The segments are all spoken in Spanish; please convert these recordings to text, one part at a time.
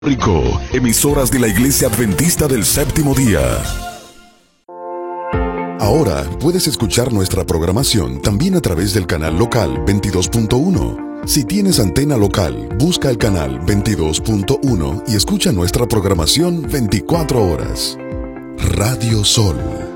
Rico, emisoras de la Iglesia Adventista del Séptimo Día. Ahora puedes escuchar nuestra programación también a través del canal local 22.1. Si tienes antena local, busca el canal 22.1 y escucha nuestra programación 24 horas. Radio Sol.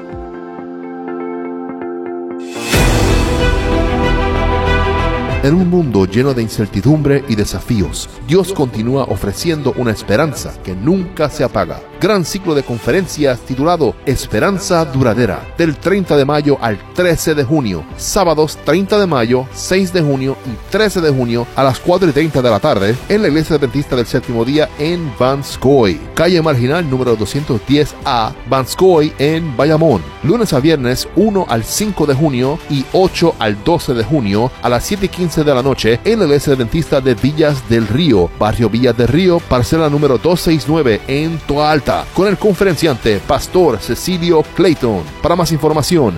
En un mundo lleno de incertidumbre y desafíos, Dios continúa ofreciendo una esperanza que nunca se apaga. Gran ciclo de conferencias titulado Esperanza Duradera, del 30 de mayo al 13 de junio, sábados 30 de mayo, 6 de junio y 13 de junio a las 4:30 de la tarde en la Iglesia Adventista del Séptimo Día en Vanscoy, calle Marginal número 210A, Vanscoy en Bayamón. Lunes a viernes 1 al 5 de junio y 8 al 12 de junio a las 7:15 de la noche en la Iglesia Adventista de Villas del Río, barrio Villas del Río, parcela número 269 en Toa Alta, con el conferenciante Pastor Cecilio Clayton. Para más información,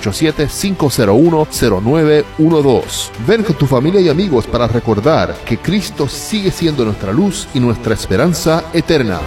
787-501-0912. Ven con tu familia y amigos para recordar que Cristo sigue siendo nuestra luz y nuestra esperanza eterna.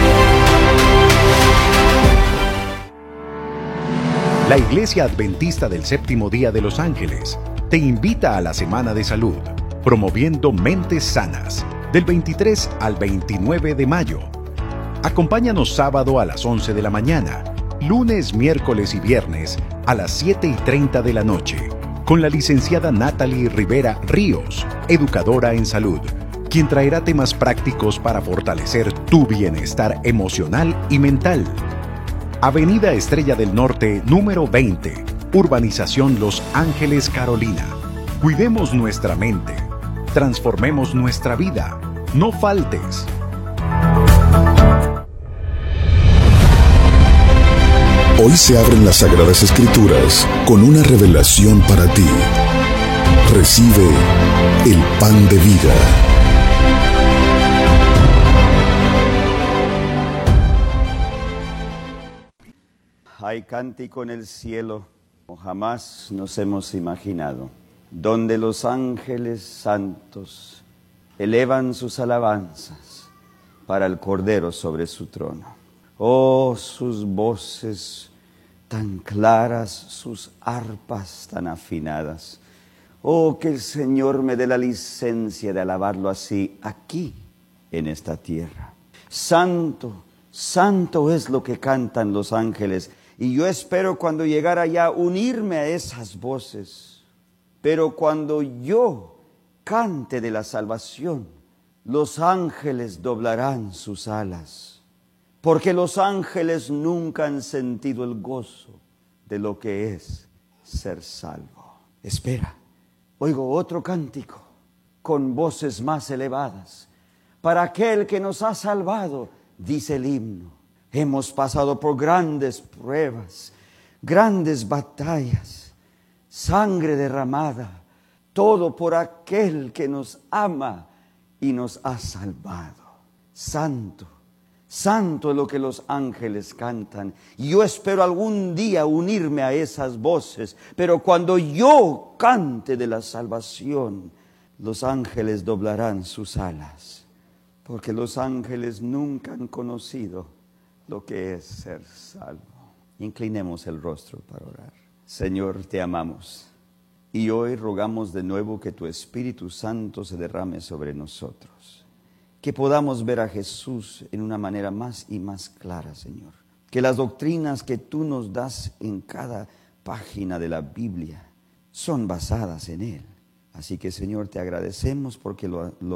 La Iglesia Adventista del Séptimo Día de Los Ángeles te invita a la Semana de Salud, promoviendo mentes sanas, del 23 al 29 de mayo. Acompáñanos sábado a las 11 de la mañana, lunes, miércoles y viernes a las 7:30 de la noche, con la licenciada Natalie Rivera Ríos, educadora en salud, quien traerá temas prácticos para fortalecer tu bienestar emocional y mental. Avenida Estrella del Norte, número 20, Urbanización Los Ángeles, Carolina. Cuidemos nuestra mente. Transformemos nuestra vida. No faltes. Hoy se abren las Sagradas Escrituras con una revelación para ti. Recibe el pan de vida. Hay cántico en el cielo como jamás nos hemos imaginado, donde los ángeles santos elevan sus alabanzas para el Cordero sobre su trono. Oh, sus voces tan claras, sus arpas tan afinadas. Oh, que el Señor me dé la licencia de alabarlo así aquí en esta tierra. Santo, santo es lo que cantan los ángeles. Y yo espero cuando llegara allá unirme a esas voces. Pero cuando yo cante de la salvación, los ángeles doblarán sus alas. Porque los ángeles nunca han sentido el gozo de lo que es ser salvo. Espera, oigo otro cántico con voces más elevadas. Para aquel que nos ha salvado, dice el himno. Hemos pasado por grandes pruebas, grandes batallas, sangre derramada, todo por aquel que nos ama y nos ha salvado. Santo, santo es lo que los ángeles cantan. Y yo espero algún día unirme a esas voces, pero cuando yo cante de la salvación, los ángeles doblarán sus alas, porque los ángeles nunca han conocido lo que es ser salvo. Inclinemos el rostro para orar. Señor, te amamos y hoy rogamos de nuevo que tu Espíritu Santo se derrame sobre nosotros, que podamos ver a Jesús en una manera más y más clara, Señor, que las doctrinas que tú nos das en cada página de la Biblia son basadas en Él. Así que, Señor, te agradecemos porque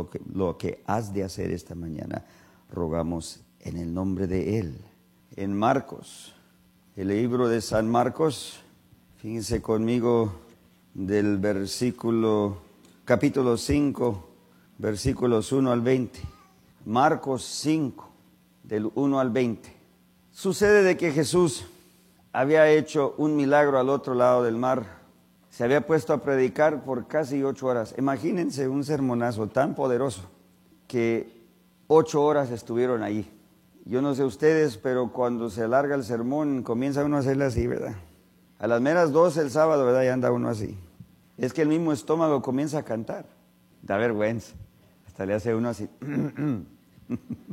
lo que has de hacer esta mañana, rogamos en el nombre de Él. En Marcos, el libro de San Marcos, fíjense conmigo del capítulo 5, versículos 1 al 20. Marcos 5, del 1 al 20. Sucede de que Jesús había hecho un milagro al otro lado del mar. Se había puesto a predicar por casi 8 horas. Imagínense un sermonazo tan poderoso que 8 horas estuvieron ahí. Yo no sé ustedes, pero cuando se alarga el sermón, comienza uno a hacerle así, ¿verdad? A las meras 12 el sábado, ¿verdad? Ya anda uno así. Es que el mismo estómago comienza a cantar. Da vergüenza. Hasta le hace uno así.